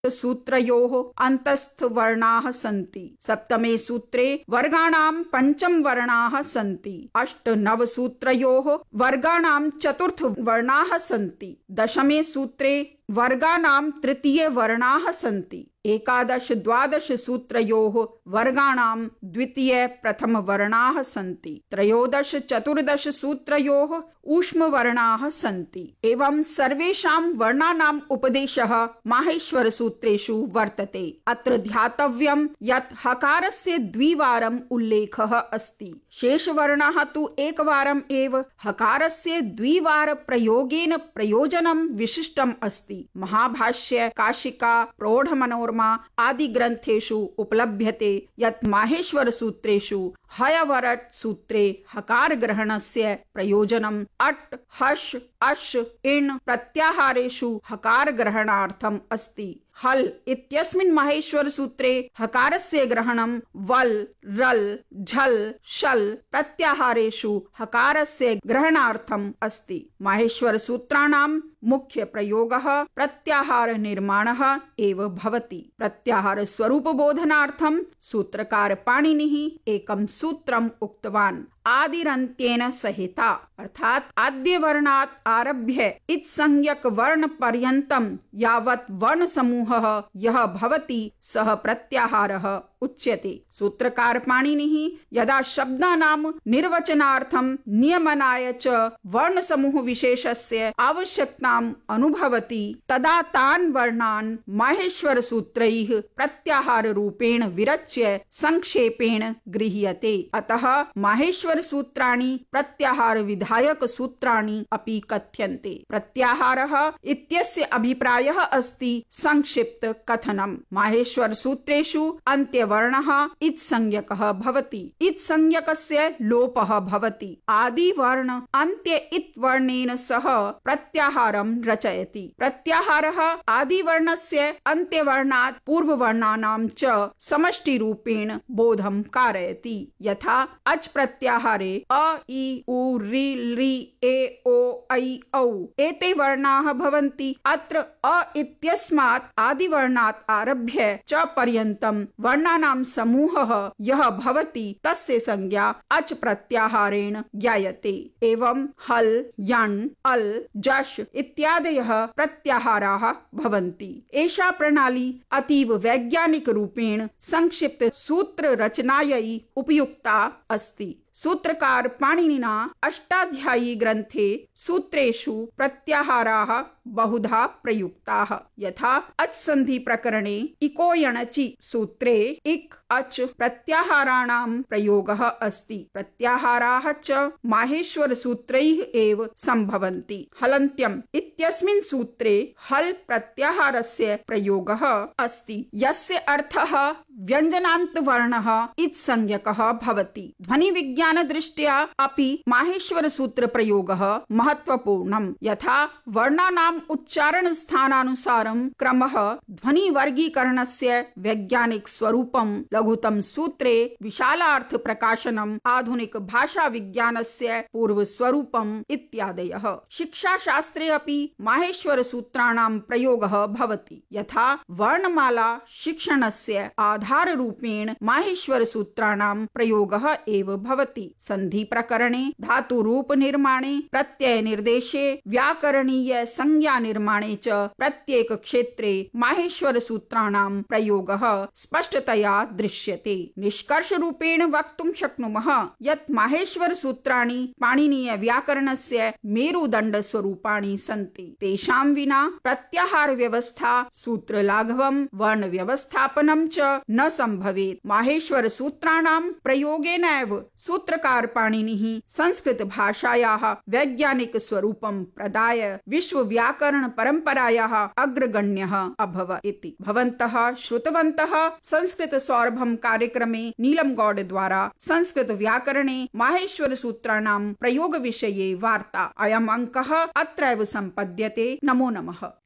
सूत्रयोः अन्तस्थ वर्णाः सन्ति। सप्तमे सूत्रे वर्गाणां पञ्चम वर्णाः सन्ति। 8-9 सूत्रयोः वर्गाणां चतुर्थ वर्णाः सन्ति। दशमे सूत्रे वर्गाणां तृतीय वर्णाः सन्ति। 11-12 सूत्रयोः वर्गाणां द्वितीय प्रथम वर्णाः सन्ति। 13-14 सूत्रयोः ऊष्म वर्णाः सन्ति। एवं सर्वेषां वर्णानाम् उपदेशः माहेश्वर सूत्रेषु वर्तते। अत्र ध्यातव्यं यत् हकारस्य द्विवारम् उल्लेखः अस्ति। शेषवर्णाः तु एकवारम् एव। हकारस्य द्विवार प्रयोगेन प्रयोजनं विशिष्टम् अस्ति। महाभाष्य, काशिका, प्रौढमनोरमा आदि ग्रन्थेषु उपलभ्यते यत् माहेश्वर सूत्रेषु हयवरट् सूत्रे हकार ग्रहणस्य प्रयोजनम् अट्, हश्, अश्, इण् प्रत्याहारेषु हकार ग्रहणार्थम् अस्ति। हल् इत्यस्मिन् माहेश्वर सूत्रे हकारस्य ग्रहणं वल्, रल्, झल्, शल् प्रत्याहारेषु हकारस्य ग्रहणार्थम् अस्ति। माहेश्वर सूत्राणां मुख्य प्रयोगः प्रत्याहार निर्माणः एव भवति। प्रत्याहार स्वरूप बोधनार्थं सूत्रकार पाणिनिः एकं सूत्रम् उक्तवान्। आदिरन्त्येन सहिता, अर्थात आद्य वर्णात् आरभ्य इत्संज्ञक वर्ण पर्यन्तं यावत् वर्ण समूहः यः भवति सः प्रत्याहारः उच्यते। सूत्रकार पाणिनिः यदा शब्दानां निर्वचनार्थं नियमनाय च वर्ण समूह विशेषस्य आवश्यकताम् अनुभवति तदा तान् वर्णान् माहेश्वर सूत्रैः प्रत्याहार रूपेण विरच्य संक्षेपेण गृह्यते। अतः माहेश्वर सूत्राणि प्रत्याहार विधायक सूत्राणि अपि कथ्यन्ते। प्रत्याहारः इत्यस्य अभिप्रायः अस्ति संक्षिप्त कथनम्। माहेश्वर सूत्रेषु अन्त्यवर्णः इत्संज्ञकः भवति। इत्संज्ञकस्य लोपः भवति। आदिवर्ण अन्त्य इत् वर्णेन सह प्रत्याहारं रचयति। प्रत्याहारः आदिवर्णस्य अन्त्यवर्णात् पूर्ववर्णानां च समष्टिरूपेण बोधं कारयति। यथा अच् प्रत्याहारे अ, इ, उ, रि, लृ, ए, ओ, ऐ, औ एते वर्णाः भवन्ति। अत्र अ इत्यस्मात् आदिवर्णात् आरभ्य च पर्यन्तं वर्णानां समूहः यः भवति तस्य संज्ञा अच् प्रत्याहारेण ज्ञायते। एवं हल्, यण्, अल्, जश् इत्यादयः प्रत्याहाराः भवन्ति। एषा प्रणाली अतीव वैज्ञानिक रूपेण संक्षिप्त सूत्र रचनायै उपयुक्ता अस्ति। सूत्रकार पाणिनिना अष्टाध्यायी ग्रंथे सूत्रेषु प्रत्याहाराः बहुधा प्रयुक्ताः। यथा अच् संधि प्रकरणे इकोयणचि सूत्रे इक् अच् प्रत्याहाराणां प्रयोगः अस्ति। प्रत्याहाराः च माहेश्वर सूत्रैः एव संभवन्ति। हलन्त्यम् इत्यस्मिन् सूत्रे हल् प्रत्याहारस्य प्रयोगः अस्ति यस्य अर्थः व्यञ्जनान्त वर्णः इत्संज्ञकः भवति। ध्वनि विज्ञान दृष्ट्या अपि माहेश्वर सूत्र प्रयोगः महत्वपूर्णम्। यथा वर्णानां उच्चारण स्थानानुसारं क्रमः ध्वनि वर्गीकरणस्य वैज्ञानिक स्वरूपं लघुतम सूत्रे विशालार्थ प्रकाशनम् आधुनिक भाषा विज्ञानस्य पूर्व स्वरूपम् इत्यादयः। शिक्षा शास्त्रे अपि माहेश्वर सूत्राणां प्रयोगः भवति। यथा वर्णमाला शिक्षणस्य आधार रूपेण माहेश्वर सूत्राणां प्रयोगः एव भवति। संधि प्रकरणे धातु रूप निर्माणे प्रत्यय निर्देशे व्याकरणीय संज्ञा निर्माणे च प्रत्येक क्षेत्रे माहेश्वर सूत्राणां प्रयोगः स्पष्टतया दृश्यते। निष्कर्ष रूपेण वक्तुं शक्नुमः यत् माहेश्वर सूत्राणि पाणिनीय व्याकरणस्य मेरुदण्ड स्वरूपाणि सन्ति। तेषां विना प्रत्याहार व्यवस्था, सूत्र लाघवं, वर्ण व्यवस्थापनं च न संभवेत्। माहेश्वर सूत्राणां प्रयोगेनैव सूत्रकार पाणिनिः संस्कृत भाषायाः वैज्ञानिक स्वरूपं प्रदाय विश्व व्याकरण परंपरायाः अग्रगण्यः अभवत् इति। भवन्तः श्रुतवन्तः संस्कृत सौरभं कार्यक्रमे नीलम गौड द्वारा संस्कृत व्याकरणे माहेश्वर सूत्राणां प्रयोग विषये वार्ता। अयम् अंकः अत्रैव सम्पद्यते। नमो नमः।